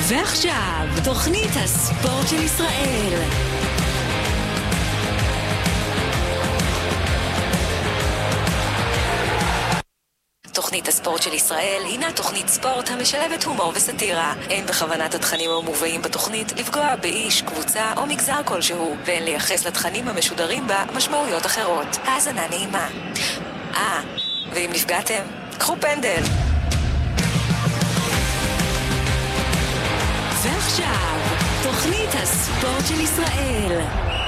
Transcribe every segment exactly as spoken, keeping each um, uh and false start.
ועכשיו, תוכנית הספורט של ישראל. תוכנית הספורט של ישראל הינה תוכנית ספורט המשלבת הומור וסטירה. אין בכוונת התכנים המובאים בתוכנית לפגוע באיש, קבוצה או מגזר כלשהו, ואין לייחס לתכנים המשודרים בה משמעויות אחרות. האזנה נעימה. אה, ואם נפגעתם, קחו פנדל. ועכשיו, תוכנית הספורט של ישראל.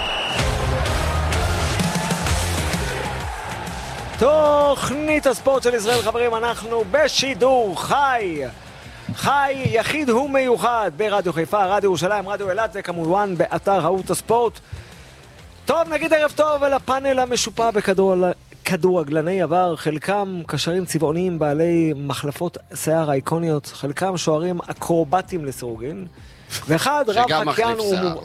תוכנית הספורט של ישראל, חברים, אנחנו בשידור חי. חי, יחיד ומיוחד ברדיו חיפה, רדיו ירושלים, רדיו אילת, וכמובן באתר ערוץ הספורט. טוב, נגיד ערב טוב אל הפאנל המשופע בכדורגלני עבר, חלקם קשרים צבעוניים בעלי מחלפות שיער האיקוניות, חלקם שוערים אקרובטים לסירוגין, ואחד רב חקיין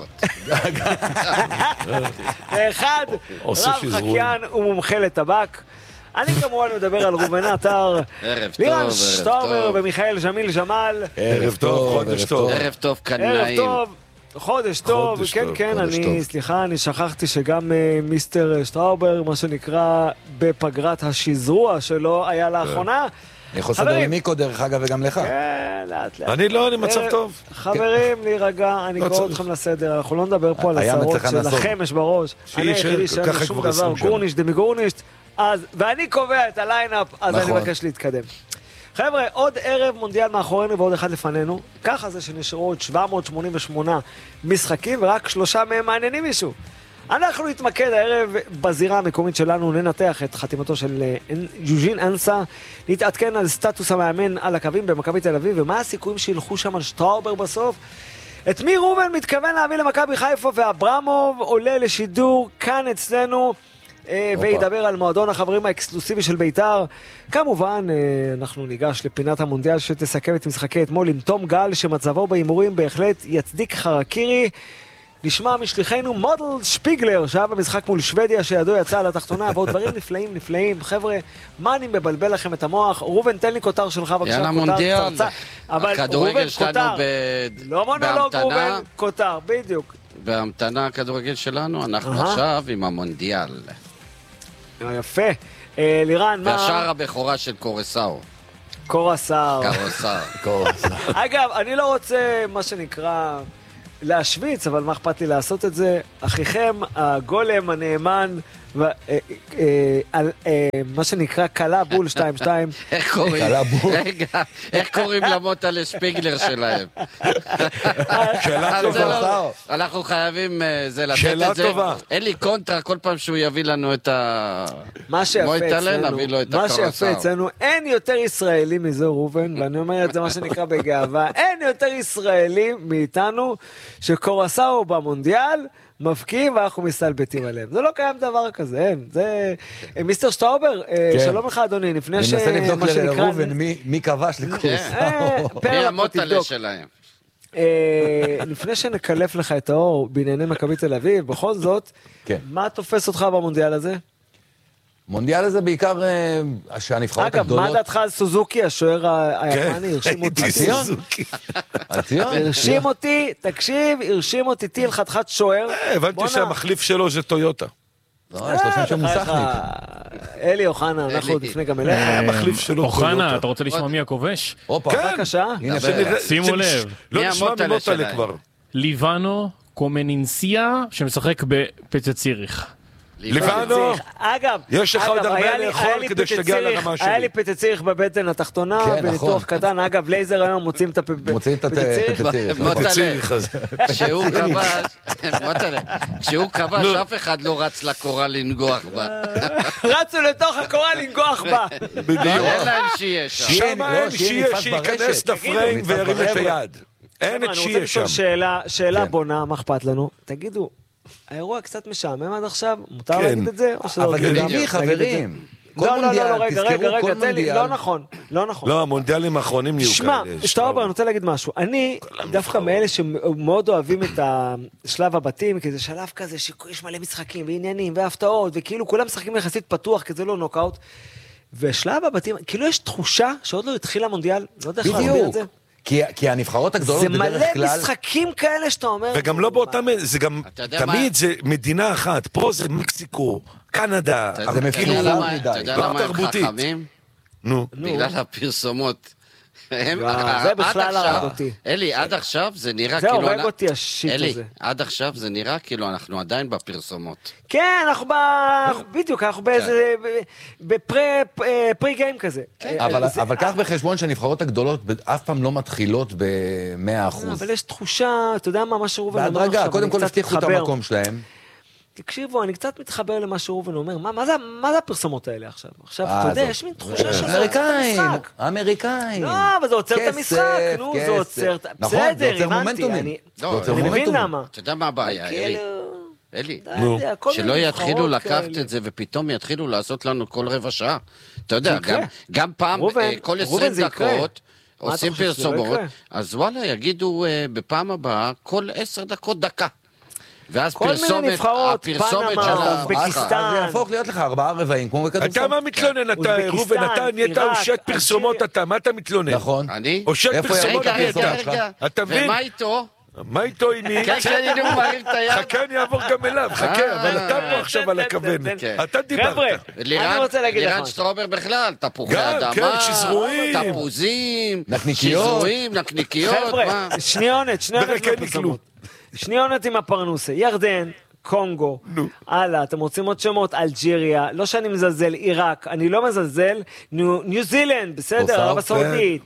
ואחד רב חקיין ומומחה לטבק. אני כמובן מדבר על ראובן עטר, לירן שטאובר ומיכאל ג'מיל ג'מאל. ערב טוב, חודש טוב. ערב טוב, קנאים. ערב טוב, חודש טוב, כן כן, אני, סליחה, אני שכחתי שגם מיסטר שטאובר, מה שנקרא בפגרת השזרוע שלו, היה לאחרונה. אני יכול לסדר למיקו דרך אגב וגם לך. כן, לאט לאט. אני לא, אני מצב טוב. חברים, להירגע, אני קורא אתכם לסדר, אנחנו לא נדבר פה על השרות שלכם יש בראש. אני היחידי שאין לי שום דבר, גורניש דמי גורניש, ואני קובע את הליינאפ, אז אני מבקש להתקדם. חבר'ה, עוד ערב מונדיאל מאחורינו ועוד אחד לפנינו. ככה זה שנשארו עוד שבע מאות שמונים ושמונה משחקים, ורק שלושה מהם מעניינים מישהו. אנחנו נתמקד הערב בזירה המקומית שלנו, ננתח את חתימתו של יוז'ין אנסה, נתעדכן על סטטוס המאמן על הקווים במכבי תל אביב, ומה הסיכויים שילכו שם על שטראובר בסוף. את מי ראובן מתכוון להביא למכבי חיפה, ואברמוב עולה לשידור כאן אצלנו, וידבר על מועדון החברים האקסקלוסיבי של ביתר. כמובן, אנחנו ניגש לפינת המונדיאל שתסכם את משחקי אתמול עם תום גל, שמצבו באימורים בהחלט יצדיק חרקירי. נשמע משליחנו מודל שפיגלר, שהיה במשחק מול שוודיה, שידו יצא על התחתונה, ועוד דברים נפלאים נפלאים. חבר'ה, מה אני מבלבל לכם את המוח? ראובן, תן לי כותר שלך, בבקשה. יאללה מונדיאל. הכדורגל שלנו לא מונולוג, ראובן, כותר, בדיוק. בהמתנה הכדורגל שלנו, אנחנו עכשיו עם המונדיאל. יפה. לירן, מה? והשער הבכורה של קורסאו. קורסאו. קורסאו. אגב, אני לא רוצה, מה שנקרא, להשוויץ, אבל מה אכפת לי לעשות את זה? אחיכם, הגולם הנאמן, על מה שנקרא קלה בול שתיים שתיים. איך קוראים? רגע, איך קוראים למוטה לשפיגלר שלהם? שאלה טובה. אנחנו חייבים זה לתת שאלה את זה. טובה. אין לי קונטרה, כל פעם שהוא יביא לנו את ה... מה שיפה אצלנו, מה שיפה אצלנו, אין יותר ישראלי מזה ראובן, ואני אומר את זה מה שנקרא בגאווה, אין יותר ישראלי מאיתנו שקורסאו במונדיאל, מפקיעים ואנחנו מסתלבטים עליהם. זה לא קיים דבר כזה, אין. זה... מיסטר שטאובר, שלום לך אדוני, לפני ש... אני מנסה לבדוק לראובן מי כבש לקורסאו. מי המוטלה שלהם. לפני שנקלף לך את האור בענייני מכבי תל אביב, בכל זאת, מה תופס אותך במונדיאל הזה? מונדיאל הזה בעיקר שהנבחרות הגדולות... אגב, מה דעתך על סוזוקי, השוער היפני, הרשים אותי. על ציון? הרשים אותי, תקשיב, הרשים אותי טיל חתיכת שוער. הבנתי שהמחליף שלו זה טויוטה. לא, יש לו שם שם מוסכניק. אלי אוחנה, אנחנו עוד לפני גם אליך. המחליף שלו טויוטה. אוחנה, אתה רוצה לשמוע מי הכובש? בבקשה. שימו לב. לא נשמע ממוטלה כבר. ליבנו קומנינסיה, שמשחק בפצע ציריך. ליבנו, אגב, יש לך עוד הרבה לאכול כדי שתגיע לרמה שלי. היה לי פצע ציריך בבטן התחתונה, בניתוח קטן. אגב, לייזר היום מוצאים את הפצע ציריך. מוטלה, כשהוא כבש, מוטלה, כשהוא כבש, אף אחד לא רץ לקורה לנגוח בה. רצו לתוך הקורה לנגוח בה. בדיוק. אין להם שיהיה שם. שם אין שיהיה שייכנס לפריים וירים את היד. אין את שיהיה שם. שאלה בונה, מה אכפת לנו? תגידו, האירוע קצת משעמם עד עכשיו, מותר להגיד את זה? אבל זה טבעי, חברים. לא, לא, לא, רגע, רגע, רגע, תן לי, לא נכון, לא נכון. לא, המונדיאלים האחרונים נהיו כאלה. שמע, שטאובר, אני רוצה להגיד משהו. אני דווקא מאלה שמאוד אוהבים את השלב הבתים, כי זה שלב כזה שיש מלא משחקים ועניינים והפתעות, וכאילו כולם משחקים יחסית פתוח, כי זה לא נוקאוט. ושלב הבתים, כאילו יש תחושה שעוד לא התחיל המונדיאל, לא יודע איך להסביר את זה. כי הנבחרות הגדולות זה בדרך כלל... מלא משחקים כאלה שאתה אומר... וגם לא באותה... זה גם... תמיד זה מדינה אחת. פה זה מקסיקו, קנדה. זה מפריע מדי. אתה יודע למה הם חכמים? נו. בגלל הפרסומות. זה בכלל הרג אותי. אלי, עד עכשיו זה נראה זה כאילו... הורג אותי השיט הזה. אלי, עד עכשיו זה נראה כאילו אנחנו עדיין בפרסומות. כן, אנחנו ב... בדיוק, אנחנו באיזה... בפרי גיים כזה. אבל כך בחשבון שהנבחרות הגדולות אף פעם לא מתחילות ב-מאה אחוז. אבל יש תחושה, אתה יודע מה, מה שראובן אומר עכשיו. בהדרגה, קודם כל הבטיחו את המקום שלהם. תקשיבו, אני קצת מתחבר למה שראובן אומר, מה, מה זה, מה זה הפרסומות האלה עכשיו? עכשיו, אתה יודע, יש מין תחושה שזה עוצר את המשחק. אמריקאים. לא, אבל זה עוצר את המשחק, נו, זה עוצר את... בסדר, הבנתי, אני מבין למה. אתה יודע מה הבעיה, אלי? אלי, כל שלא מיני יתחילו נבחרות לקחת כאלה. את זה ופתאום יתחילו לעשות לנו כל רבע שעה. אתה יודע, גם- גם פעם, ראובן, אה, כל ראובן, עשרים זה יקרה. דקות מה עושים אתה חושב, שזה לא פרסומות, יקרה? אז וואלה, יגידו אה, בפעם הבאה כל עשר דקות דקה. ואז כל מיני פרסומת, נבחרות, הפרסומת פנמה, של ה... אוזבקיסטן. אז זה יהפוך להיות לך ארבעה רבעים, כמו בכדורסל. אתה מה מתלונן, אתה, אוזבקיסטן, ראובן, אתה נהיית עיראק, עושק פרסומות, אלג'יריה. אתה, מה אתה מתלונן? נכון. אני? עושק איפה פרסומות, ירד רגע, אתה. הפרסומת רגע, שלך? רגע. אתה מבין? ומה איתו? מה איתו עימי? כן, כן, הנה הוא מרים את היד. חכה, אני אעבור גם אליו, חכה, אבל אתה פה עכשיו על הכוונת. כן. אתה דיברת. חבר'ה, אני רוצה להגיד לך לירן משהו. שטרובר בכלל, תפוחי גם, אדמה, כן, שזרועים. תפוזים, נקניקיות. שזרועים, נקניקיות, חבר'ה, מה? שניונת, שניונת ברק, אין לי מהפרסומות. שניונת עם הפרנוסה, ירדן, קונגו, הלאה, אתם רוצים עוד שמות, אלג'יריה, לא שאני מזלזל, עיראק, אני לא מזלזל, ניו ניו זילנד, בסדר, קורסאו, ערב הסעודית,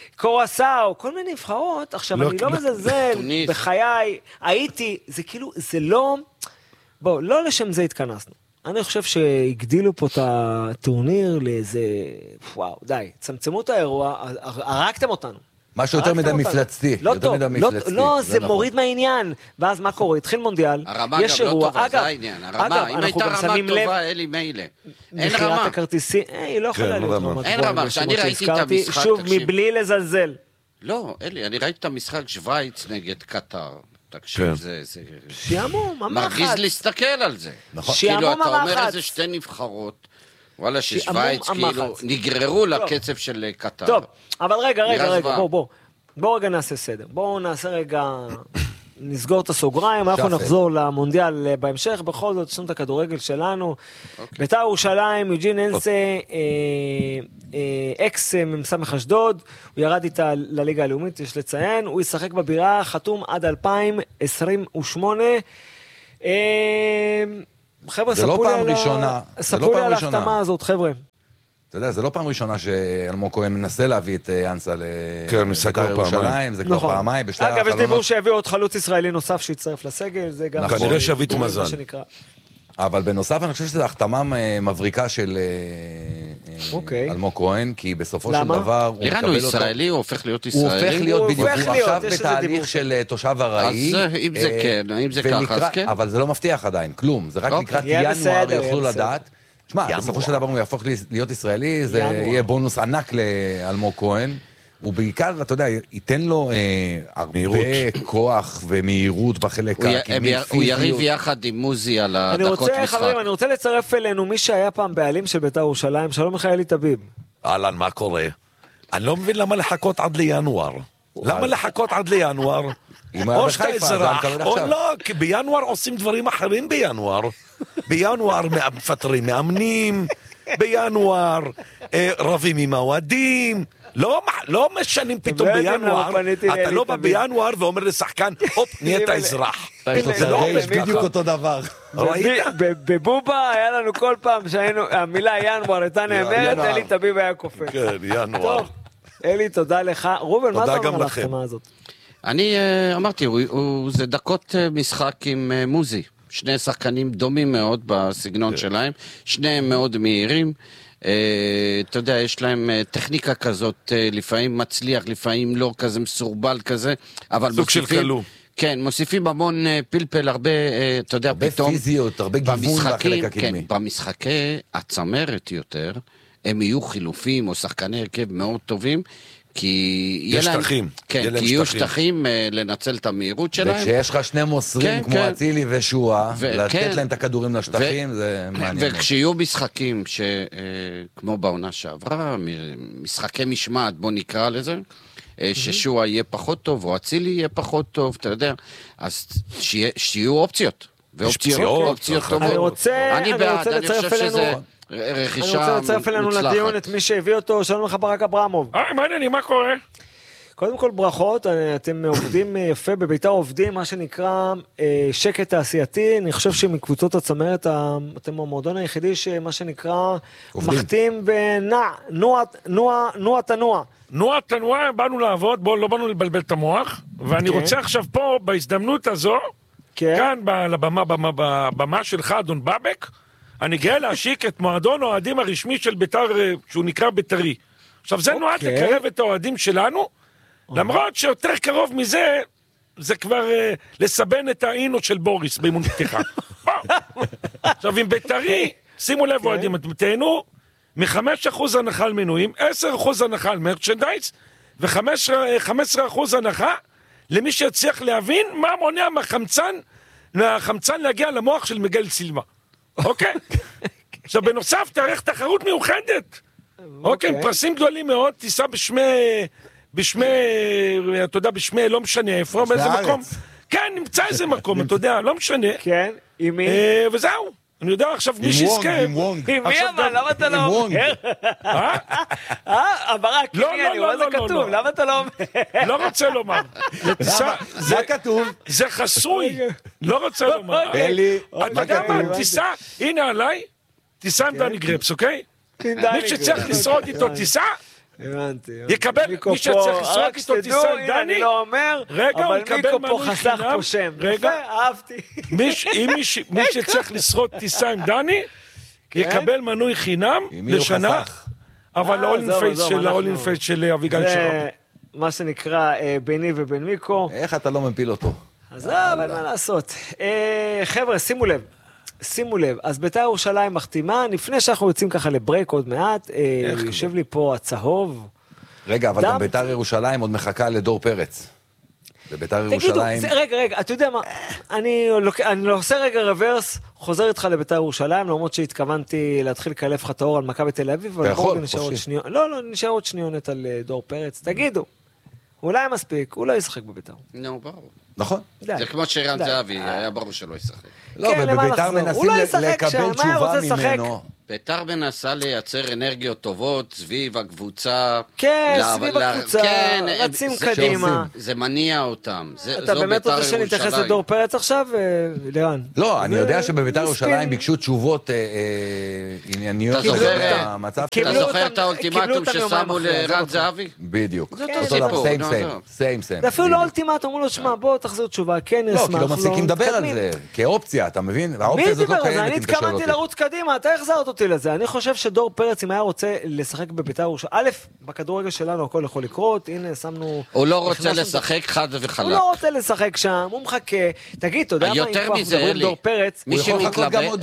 קורסאו, כל מיני נבחרות, עכשיו לא, אני לא לא. מזלזל, טוניס. בחיי, הייתי, זה כאילו, זה לא, בואו, לא לשם זה התכנסנו. אני חושב שהגדילו פה את הטורניר לאיזה, וואו, די, צמצמו את האירוע, הרגתם אותנו. משהו יותר מדי מפלצתי. לא יותר טוב, מדי לא, מפלצתי, לא, זה נכון. מוריד מהעניין. ואז מה קורה? התחיל מונדיאל, הרמה יש גם לא אירוע. טובה, אגב, זה העניין. הרמה, אגב, אם אנחנו הייתה גם רמה שמים לב, טובה, אלי מילא. אין מכירת רמה. הכרטיסים, אה, היא לא יכולה כן, להיות רמה. רמה אין גבוהה רמה, עם כשאני השמות ראיתי את שהזכרתי. המשחק, שוב, תקשיב. מבלי לזלזל. לא, אלי, אני ראיתי את המשחק שוויץ נגד קטר. תקשיב, כן. זה... זה- שיעמום, מרגיז המחץ. להסתכל על זה. נכון. כאילו, שעמום אתה אומר המחץ. איזה שתי נבחרות, וואלה, שעמום ששוויץ כאילו המחץ. נגררו לקצב של קטר. טוב, אבל רגע, רגע, נראה רגע, זוועה. בוא, בוא. בוא רגע נעשה סדר. בואו נעשה רגע... נסגור את הסוגריים, אנחנו שפל. נחזור למונדיאל אה, בהמשך, בכל זאת, יש לנו את הכדורגל שלנו. בית"ר ירושלים, יוג'ין אנסה, אה, אה, אקס אה, ממסמך אשדוד, הוא ירד איתה לליגה הלאומית, יש לציין, הוא ישחק בבירה, חתום עד אלפיים עשרים ושמונה. אה, חבר'ה, זה לא ספרו לי פעם על ה- ראשונה, זה ספרו לא לי פעם על ראשונה. ההחתמה הזאת, חבר'ה. אתה יודע, זה לא פעם ראשונה שאלמוג כהן מנסה להביא את אה, אנסה כן, ניסה כבר לבית"ר ירושלים, פעמיים. זה כבר נכון. פעמיים, בשתי אגב, יש דיבור החלונות. שהביאו עוד חלוץ ישראלי נוסף שיצטרף לסגל, זה גם... נכון. כנראה שביט מה מזל. שנקרא. אבל בנוסף, אני חושב שזו החתמה אה, מבריקה של אה, אה, אוקיי. אלמוג כהן, כי בסופו של למה? דבר הוא לירן מקבל הוא אותו. ישראלי, הוא הופך להיות הוא ישראלי. הופך להיות הוא בדיוק, הופך הוא להיות, עכשיו יש איזה דיבור בתהליך של אה, תושב ארעי. אז, אה, אם זה אה, כן, אם זה ככה, ולקראת- אז כן. אבל זה לא מבטיח עדיין, כלום. זה רק אוקיי. לקראת יהיה ינואר בסדר, יהיה יוכלו בסדר. לדעת. תשמע, בסופו של דבר הוא יהפוך להיות ישראלי, זה ינואר. יהיה בונוס ענק לאלמוג כהן. הוא בעיקר, אתה יודע, ייתן לו אה, הרבה מהירות. כוח ומהירות בחלק הוא י- הקדמי, הם י- הוא יריב פיזיות. יחד עם מוזי על אני הדקות רוצה, משחק. חברים, אני רוצה לצרף אלינו מי שהיה פעם בעלים של בית"ר ירושלים, שלום מיכאלי טביב. אהלן, מה קורה? אני לא מבין למה לחכות עד לינואר. למה לחכות עד לינואר? אם היה או שאתה בחיפה, אז היה אזרח, מקבל או עכשיו. לא, כי בינואר עושים דברים אחרים בינואר. בינואר מפטרים מאמנים, בינואר אה, רבים עם האוהדים. לא, לא משנים פתאום לא יודעים בינואר, למה פניתי אתה לאלי לא בא תמיד. בינואר ואומר לשחקן, הופ, נהיית אזרח. יש לו לא, צרייש, באמת בדיוק לא. אותו דבר. ראית? ב- ב- בבובה היה לנו כל פעם שהיינו, המילה ינואר הייתה נאמרת, ינואר. אלי טביב היה קופץ. כן, ינואר. טוב, אלי, תודה לך. ראובן, מה תודה אתה גם אומר על לכם. ההחתמה הזאת? אני אה, אמרתי, הוא- הוא- זה דקות אה, משחק עם אה, מוזי. שני שחקנים דומים מאוד בסגנון שלהם, שניהם מאוד מהירים. אה, אתה יודע, יש להם אה, טכניקה כזאת, אה, לפעמים מצליח, לפעמים לא, כזה מסורבל כזה, אבל סוג של מוסיפים... כלוא. כן, מוסיפים המון אה, פלפל, הרבה, אה, אתה יודע, הרבה פתאום... פיזיות, הרבה גיוון במשחקים, בחלק הקדמי. כן, במשחקי הצמרת יותר, הם יהיו חילופים או שחקני הרכב מאוד טובים, כי יהיה יש להם... שטחים, כן, יהיה להם כי יהיו שטחים. שטחים אה, לנצל את המהירות שלהם. וכשיש לך שני מוסרים כן, כמו כן. אצילי ושועה, ו- לתת כן. להם את הכדורים לשטחים, זה מעניין. מאוד. וכשיהיו משחקים ש... אה, כמו בעונה שעברה, מ- משחקי משמעת, בוא נקרא לזה, ששועה יהיה פחות טוב, או אצילי יהיה פחות טוב, אתה יודע, אז שיהיו אופציות. ואופציות טובות. אני רוצה לצרף אלינו, אני רוצה לצרף אלינו לדיון את מי שהביא אותו, שלום לך ברק אברמוב. היי, מה העניינים, מה קורה? קודם כל ברכות, אתם עובדים יפה, בביתר עובדים, מה שנקרא שקט תעשייתי, אני חושב שמקבוצות הצמרת, אתם המועדון היחידי שמה שנקרא מחתים בנע, נוע תנוע. נוע תנוע, באנו לעבוד, בואו לא באנו לבלבל את המוח, ואני רוצה עכשיו פה, בהזדמנות הזו, כאן בבמה שלך, אדון בבק, אני גאה להשיק את מועדון האוהדים הרשמי של ביתר, שהוא נקרא ביתרי. עכשיו זה נועד לקרב את האוהדים שלנו, למרות שיותר קרוב מזה, זה כבר לסבן את האינו של בוריס באימון פתיחה. עכשיו עם ביתרי, שימו לב אוהדים, אתם תהנו מ-חמישה אחוז הנחה על מנויים, עשרה אחוז הנחה על מרצ'נדייז, ו-חמישה עשר אחוז הנחה למי שיצליח להבין מה מונע מהחמצן, מהחמצן להגיע למוח של מיגל סילבה. אוקיי? עכשיו בנוסף תארך תחרות מיוחדת. אוקיי, פרסים גדולים מאוד, תיסע בשמי, בשמי, אתה יודע, בשמי, לא משנה איפה, באיזה מקום. כן, נמצא איזה מקום, אתה יודע, לא משנה. כן, עם מי? וזהו. אני יודע עכשיו מי שיזכה. עם מי אבל? למה אתה לא אומר? אה? הברק, מה זה כתוב? למה אתה לא אומר? לא רוצה לומר. זה כתוב. זה חסוי. לא רוצה לומר. אלי, אתה יודע מה? תיסע, הנה עליי, תיסע עם דני גרפס, אוקיי? מי שצריך לשרוד איתו תיסע, הבנתי. יקבל, מי שצריך לשרוד איתו תיסע עם דני, אני לא אומר, אבל מיקו פה חסך פה שם. רגע, אהבתי. מי שצריך לשרוד תיסע עם דני, יקבל מנוי חינם לשנה, אבל לאולין פייס של אביגל שרבי. מה שנקרא ביני ובין מיקו. איך אתה לא מפיל אותו? אז אבל מה לעשות. חבר'ה, שימו לב. שימו לב, אז ביתר ירושלים מחתימה, לפני שאנחנו יוצאים ככה לברייק עוד מעט, יושב לי פה הצהוב. רגע, אבל גם ביתר ירושלים עוד מחכה לדור פרץ. בביתר ירושלים... תגידו, רגע, רגע, אתה יודע מה, אני עושה רגע רוורס, חוזר איתך לביתר ירושלים, למרות שהתכוונתי להתחיל לקלף לך את האור על מכבי תל אביב, אתה יכול, חופשי. לא, לא, נשאר עוד שניונת על דור פרץ, תגידו, אולי מספיק, הוא לא ישחק בביתר. נו, ברור. נכון. זה כמו שרן זהבי, היה ברור שלא ישחק. לא, ובביתר מנסים לקבל תשובה ממנו. ביתר מנסה לייצר אנרגיות טובות סביב הקבוצה. כן, סביב הקבוצה, רצים קדימה. זה מניע אותם. אתה באמת רוצה שנתייחס לדור פרץ עכשיו, לירן? לא, אני יודע שבביתר ירושלים ביקשו תשובות ענייניות. אתה זוכר את האולטימטום ששמו לרן זהבי? בדיוק. זה אותו סיפור. סיים, סיים. זה אפילו לא אולטימטום, אמרו לו, שמע, בוא תחזיר תשובה, כן נשמח. לא, כי לא מפסיקים לדבר על זה, כאופציה, אתה מבין? מי דיבר על זה? אני התכוונתי לרוץ קדימה, אתה החזרת אותי לזה. אני חושב שדור פרץ, אם היה רוצה לשחק בביתר ירושלים, א', בכדורגל שלנו הכל יכול לקרות, הנה שמנו... הוא לא רוצה לשחק חד וחלק. הוא לא רוצה לשחק שם, הוא מחכה. תגיד, אתה יודע מה, אם כבר מדברים דור פרץ, מי שמתלבט...